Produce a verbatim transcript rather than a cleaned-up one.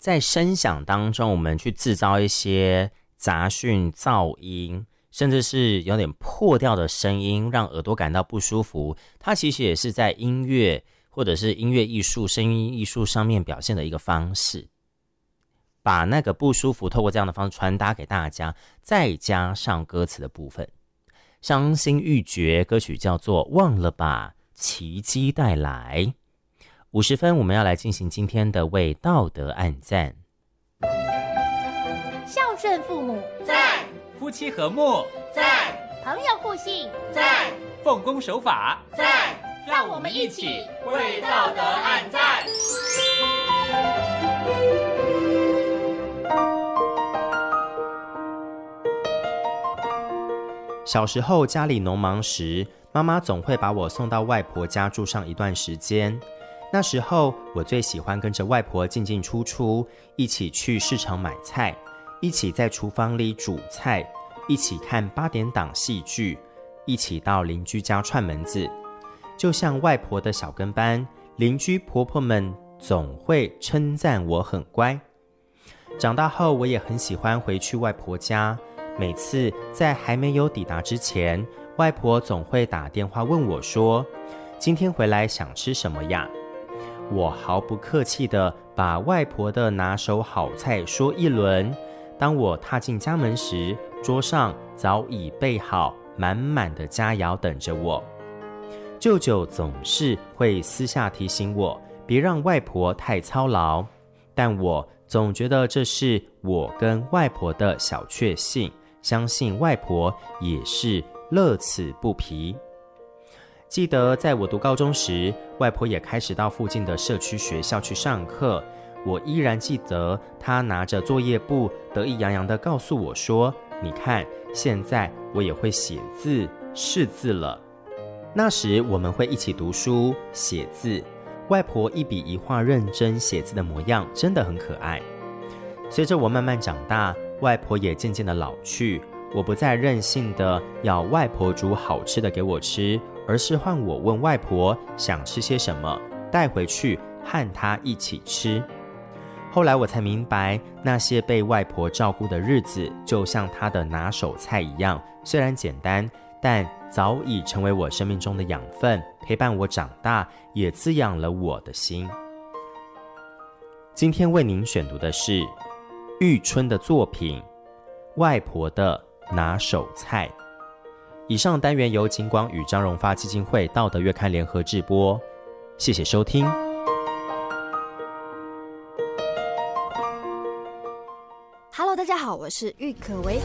在声响当中，我们去制造一些杂讯、噪音，甚至是有点破掉的声音，让耳朵感到不舒服，它其实也是在音乐或者是音乐艺术、声音艺术上面表现的一个方式，把那个不舒服透过这样的方式传达给大家，再加上歌词的部分。伤心欲绝歌曲叫做忘了吧，奇迹带来。五十分我们要来进行今天的为道德按赞。 孝顺父母赞，夫妻和睦赞， 朋友互信赞，奉公守法赞， 让我们一起为道德按赞。 小时候家里农忙时，妈妈总会把我送到外婆家住上一段时间。那时候我最喜欢跟着外婆进进出出，一起去市场买菜，一起在厨房里煮菜，一起看八点档戏剧，一起到邻居家串门子。就像外婆的小跟班，邻居婆婆们总会称赞我很乖。长大后我也很喜欢回去外婆家，每次在还没有抵达之前，外婆总会打电话问我说，今天回来想吃什么呀？我毫不客气地把外婆的拿手好菜说一轮。当我踏进家门时，桌上早已备好满满的佳肴等着我。舅舅总是会私下提醒我，别让外婆太操劳，但我总觉得这是我跟外婆的小确幸，相信外婆也是乐此不疲。记得在我读高中时，外婆也开始到附近的社区学校去上课，我依然记得她拿着作业簿得意洋洋地告诉我说，你看，现在我也会写字识字了。那时我们会一起读书写字，外婆一笔一画认真写字的模样真的很可爱。随着我慢慢长大，外婆也渐渐的老去，我不再任性的要外婆煮好吃的给我吃，而是换我问外婆想吃些什么，带回去和她一起吃。后来我才明白，那些被外婆照顾的日子就像她的拿手菜一样，虽然简单，但早已成为我生命中的养分，陪伴我长大，也滋养了我的心。今天为您选读的是玉春的作品《外婆的拿手菜》。以上单元由景广与张荣发基金会道德月刊联合制播，谢谢收听。 Hello， 大家好，我是郁可唯。